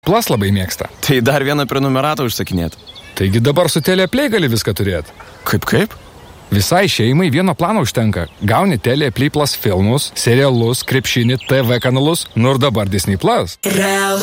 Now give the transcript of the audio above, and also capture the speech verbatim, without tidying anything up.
Plus labai mėgsta. Tai dar vieną prenumeratą užsakinėt. Taigi dabar su Teleplay gali viską turėti. Kaip kaip? Visai šeimai vieno plano užtenka. Gauni Teleplay Plus filmus, serialus, krepšinį, T V kanalus, nu ir dabar Disney Plus.